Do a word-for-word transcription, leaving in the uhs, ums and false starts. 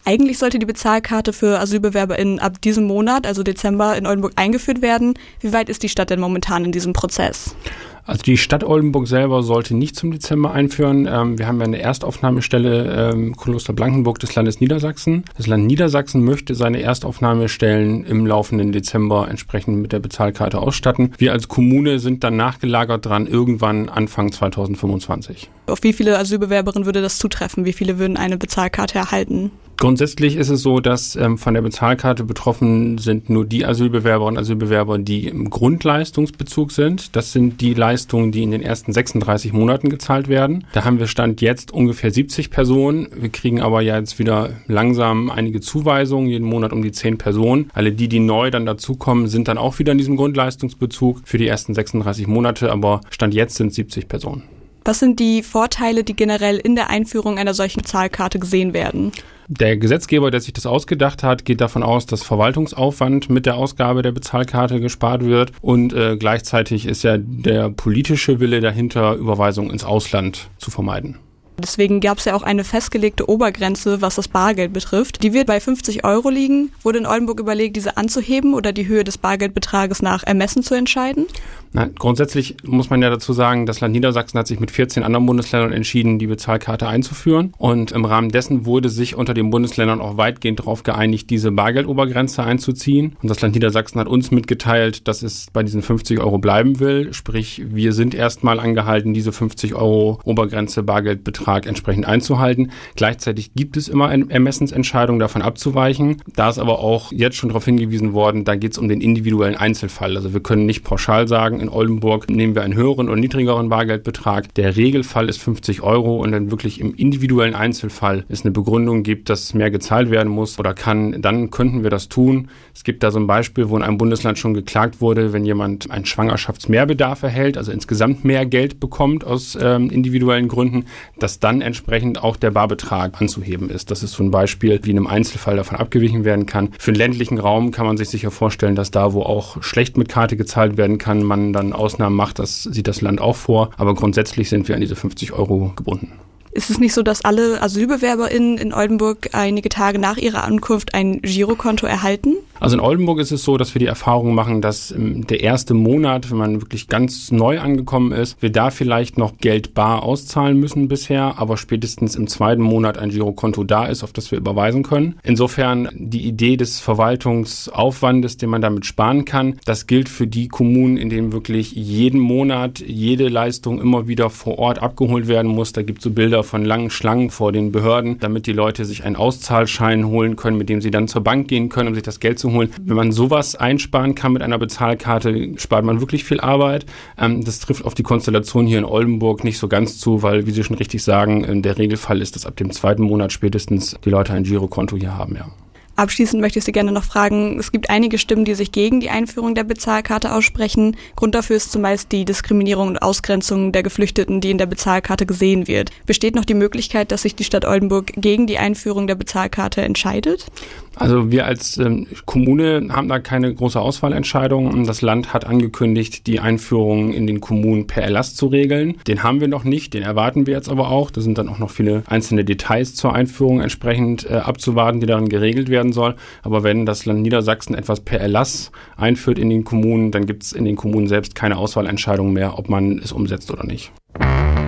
Eigentlich sollte die Bezahlkarte für AsylbewerberInnen ab diesem Monat, also Dezember, in Oldenburg eingeführt werden. Wie weit ist die Stadt denn momentan in diesem Prozess? Also die Stadt Oldenburg selber sollte nicht zum Dezember einführen. Ähm, wir haben ja eine Erstaufnahmestelle ähm, Kloster Blankenburg des Landes Niedersachsen. Das Land Niedersachsen möchte seine Erstaufnahmestellen im laufenden Dezember entsprechend mit der Bezahlkarte ausstatten. Wir als Kommune sind dann nachgelagert dran, irgendwann Anfang zweitausendfünfundzwanzig. Auf wie viele Asylbewerberinnen würde das zutreffen? Wie viele würden eine Bezahlkarte erhalten? Grundsätzlich ist es so, dass ähm, von der Bezahlkarte betroffen sind nur die Asylbewerberinnen und Asylbewerber, die im Grundleistungsbezug sind. Das sind die Leistungen, die in den ersten sechsunddreißig Monaten gezahlt werden. Da haben wir Stand jetzt ungefähr siebzig Personen. Wir kriegen aber ja jetzt wieder langsam einige Zuweisungen, jeden Monat um die zehn Personen. Alle die, die neu dann dazukommen, sind dann auch wieder in diesem Grundleistungsbezug für die ersten sechsunddreißig Monate, aber Stand jetzt sind siebzig Personen. Was sind die Vorteile, die generell in der Einführung einer solchen Bezahlkarte gesehen werden? Der Gesetzgeber, der sich das ausgedacht hat, geht davon aus, dass Verwaltungsaufwand mit der Ausgabe der Bezahlkarte gespart wird und äh, gleichzeitig ist ja der politische Wille dahinter, Überweisungen ins Ausland zu vermeiden. Deswegen gab es ja auch eine festgelegte Obergrenze, was das Bargeld betrifft. Die wird bei fünfzig Euro liegen. Wurde in Oldenburg überlegt, diese anzuheben oder die Höhe des Bargeldbetrages nach Ermessen zu entscheiden? Na, grundsätzlich muss man ja dazu sagen, das Land Niedersachsen hat sich mit vierzehn anderen Bundesländern entschieden, die Bezahlkarte einzuführen. Und im Rahmen dessen wurde sich unter den Bundesländern auch weitgehend darauf geeinigt, diese Bargeldobergrenze einzuziehen. Und das Land Niedersachsen hat uns mitgeteilt, dass es bei diesen fünfzig Euro bleiben will. Sprich, wir sind erstmal angehalten, diese fünfzig Euro Obergrenze Bargeldbetrag entsprechend einzuhalten. Gleichzeitig gibt es immer eine Ermessensentscheidung, davon abzuweichen. Da ist aber auch jetzt schon darauf hingewiesen worden, da geht es um den individuellen Einzelfall. Also wir können nicht pauschal sagen, in Oldenburg nehmen wir einen höheren oder niedrigeren Bargeldbetrag. Der Regelfall ist fünfzig Euro und dann wirklich im individuellen Einzelfall es eine Begründung gibt, dass mehr gezahlt werden muss oder kann, dann könnten wir das tun. Es gibt da so ein Beispiel, wo in einem Bundesland schon geklagt wurde, wenn jemand einen Schwangerschaftsmehrbedarf erhält, also insgesamt mehr Geld bekommt aus ähm, individuellen Gründen, dass dann entsprechend auch der Barbetrag anzuheben ist. Das ist so ein Beispiel, wie in einem Einzelfall davon abgewichen werden kann. Für den ländlichen Raum kann man sich sicher vorstellen, dass da, wo auch schlecht mit Karte gezahlt werden kann, man dann Ausnahmen macht. Das sieht das Land auch vor. Aber grundsätzlich sind wir an diese fünfzig Euro gebunden. Ist es nicht so, dass alle AsylbewerberInnen in Oldenburg einige Tage nach ihrer Ankunft ein Girokonto erhalten? Also in Oldenburg ist es so, dass wir die Erfahrung machen, dass ähm, der erste Monat, wenn man wirklich ganz neu angekommen ist, wir da vielleicht noch Geld bar auszahlen müssen bisher, aber spätestens im zweiten Monat ein Girokonto da ist, auf das wir überweisen können. Insofern die Idee des Verwaltungsaufwandes, den man damit sparen kann, das gilt für die Kommunen, in denen wirklich jeden Monat jede Leistung immer wieder vor Ort abgeholt werden muss. Da gibt es so Bilder von langen Schlangen vor den Behörden, damit die Leute sich einen Auszahlschein holen können, mit dem sie dann zur Bank gehen können, um sich das Geld zu holen. Wenn man sowas einsparen kann mit einer Bezahlkarte, spart man wirklich viel Arbeit. Ähm, das trifft auf die Konstellation hier in Oldenburg nicht so ganz zu, weil, wie Sie schon richtig sagen, der Regelfall ist, dass ab dem zweiten Monat spätestens die Leute ein Girokonto hier haben, ja. Abschließend möchte ich Sie gerne noch fragen, es gibt einige Stimmen, die sich gegen die Einführung der Bezahlkarte aussprechen. Grund dafür ist zumeist die Diskriminierung und Ausgrenzung der Geflüchteten, die in der Bezahlkarte gesehen wird. Besteht noch die Möglichkeit, dass sich die Stadt Oldenburg gegen die Einführung der Bezahlkarte entscheidet? Also wir als ähm, Kommune haben da keine große Auswahlentscheidung. Das Land hat angekündigt, die Einführung in den Kommunen per Erlass zu regeln. Den haben wir noch nicht, den erwarten wir jetzt aber auch. Da sind dann auch noch viele einzelne Details zur Einführung entsprechend äh, abzuwarten, die darin geregelt werden soll. Aber wenn das Land Niedersachsen etwas per Erlass einführt in den Kommunen, dann gibt es in den Kommunen selbst keine Auswahlentscheidung mehr, ob man es umsetzt oder nicht.